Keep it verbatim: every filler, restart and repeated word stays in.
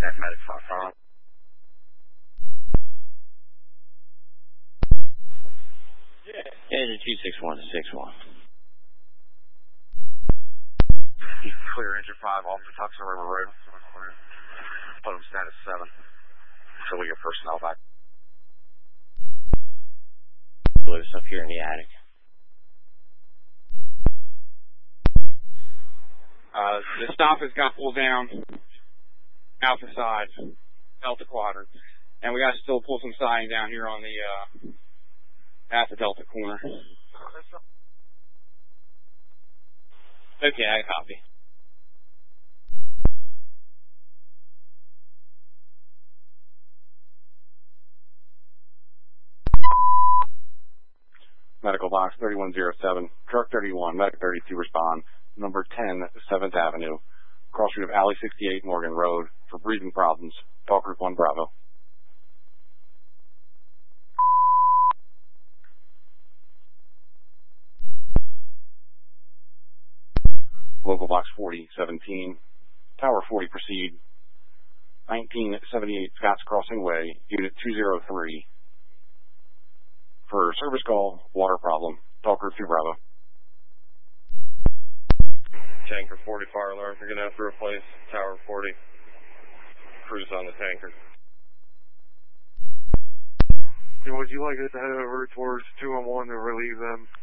Check medic Fox on. Engine two six one to six one. Clear engine five off the Tucson River Road. Put them status seven. So we get personnel back. Load us up here in the attic. Uh, the stop has got pulled down out the side, Delta Quadrant. And we got to still pull some siding down here on the, uh, at the Delta corner. Okay, I copy. Medical box thirty-one oh seven, truck thirty-one, medic thirty-two respond, number ten, seventh Avenue, cross street of Alley sixty-eight, Morgan Road, for breathing problems. Talk group one Bravo. Local box forty seventeen, tower forty proceed, nineteen seventy-eight Scotts Crossing Way, unit two oh three. For service call, water problem. Talk group two Bravo. Tanker forty fire alarm. You're going to have to replace tower forty. Crews on the tanker. Would you like us to head over towards two one one to relieve them?